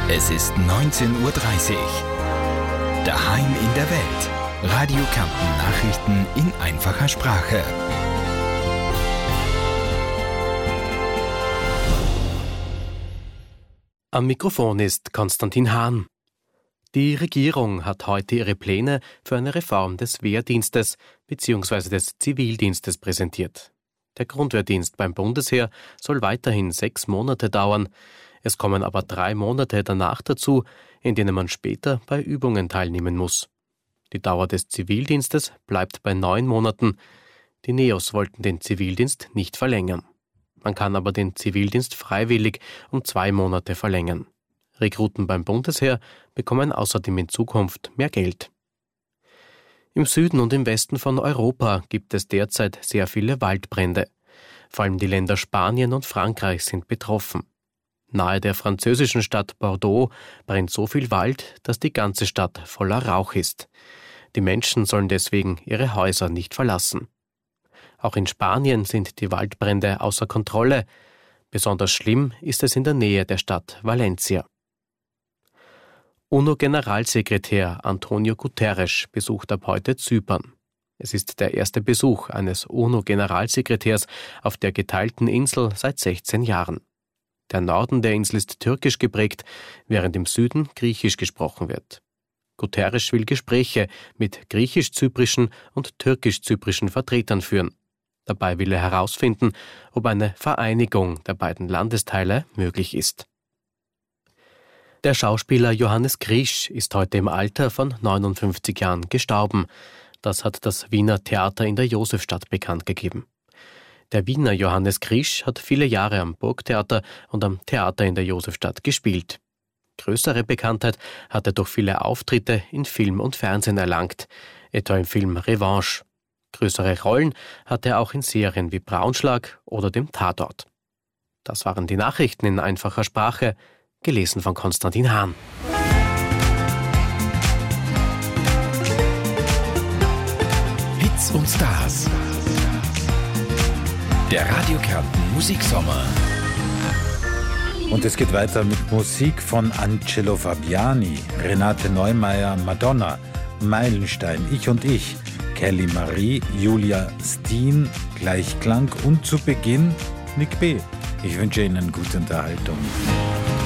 Es ist 19:30 Uhr. Daheim in der Welt. Radio Kärnten Nachrichten in einfacher Sprache. Am Mikrofon ist Konstantin Hahn. Die Regierung hat heute ihre Pläne für eine Reform des Wehrdienstes bzw. des Zivildienstes präsentiert. Der Grundwehrdienst beim Bundesheer soll weiterhin 6 Monate dauern. Es kommen aber 3 Monate danach dazu, in denen man später bei Übungen teilnehmen muss. Die Dauer des Zivildienstes bleibt bei 9 Monaten. Die NEOS wollten den Zivildienst nicht verlängern. Man kann aber den Zivildienst freiwillig um 2 Monate verlängern. Rekruten beim Bundesheer bekommen außerdem in Zukunft mehr Geld. Im Süden und im Westen von Europa gibt es derzeit sehr viele Waldbrände. Vor allem die Länder Spanien und Frankreich sind betroffen. Nahe der französischen Stadt Bordeaux brennt so viel Wald, dass die ganze Stadt voller Rauch ist. Die Menschen sollen deswegen ihre Häuser nicht verlassen. Auch in Spanien sind die Waldbrände außer Kontrolle. Besonders schlimm ist es in der Nähe der Stadt Valencia. UNO-Generalsekretär Antonio Guterres besucht ab heute Zypern. Es ist der erste Besuch eines UNO-Generalsekretärs auf der geteilten Insel seit 16 Jahren. Der Norden der Insel ist türkisch geprägt, während im Süden griechisch gesprochen wird. Guterres will Gespräche mit griechisch-zyprischen und türkisch-zyprischen Vertretern führen. Dabei will er herausfinden, ob eine Vereinigung der beiden Landesteile möglich ist. Der Schauspieler Johannes Krisch ist heute im Alter von 59 Jahren gestorben. Das hat das Wiener Theater in der Josefstadt bekannt gegeben. Der Wiener Johannes Krisch hat viele Jahre am Burgtheater und am Theater in der Josefstadt gespielt. Größere Bekanntheit hat er durch viele Auftritte in Film und Fernsehen erlangt, etwa im Film Revanche. Größere Rollen hat er auch in Serien wie Braunschlag oder dem Tatort. Das waren die Nachrichten in einfacher Sprache, gelesen von Konstantin Hahn. Hits und Stars. Der Radio Kärnten Musiksommer. Und es geht weiter mit Musik von Angelo Fabiani, Renate Neumeier, Madonna, Meilenstein, Ich und Ich, Kelly Marie, Julia Steen, Gleichklang und zu Beginn Nick B. Ich wünsche Ihnen gute Unterhaltung.